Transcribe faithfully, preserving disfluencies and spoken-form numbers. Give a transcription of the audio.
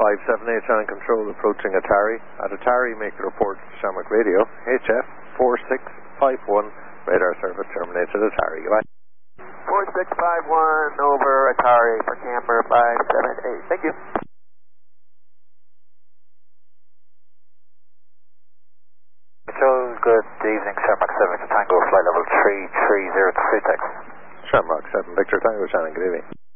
five seven eight, Channel Control approaching Atari. At Atari, make a report to Shamrock Radio. H F four six five one, radar service terminated at Atari. Goodbye. four six five one over Atari for camber five seven eight. Thank you. Control, good evening, Shamrock seven to Tango, flight level three three zero three, text. Shamrock seven, Victor Tango, Shannon, good evening.